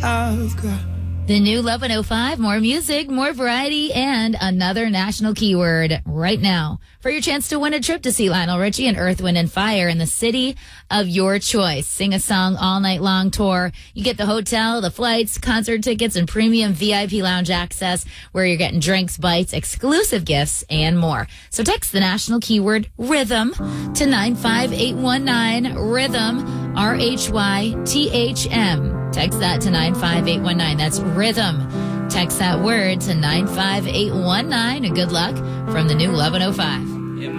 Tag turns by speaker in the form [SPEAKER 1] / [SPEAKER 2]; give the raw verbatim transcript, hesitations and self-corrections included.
[SPEAKER 1] I've got.
[SPEAKER 2] The new eleven oh five, more music, more variety, and another national keyword right now for your chance to win a trip to see Lionel Richie and Earth, Wind, and Fire in the city of your choice. Sing a song all night long tour. You get the hotel, the flights, concert tickets, and premium V I P lounge access where you're getting drinks, bites, exclusive gifts, and more. So text the national keyword RHYTHM to nine five eight one nine, RHYTHM, R H Y T H M. Text that to nine five eight one nine. That's RHYTHM. Text that word to nine five eight one nine. And good luck from the new eleven oh five.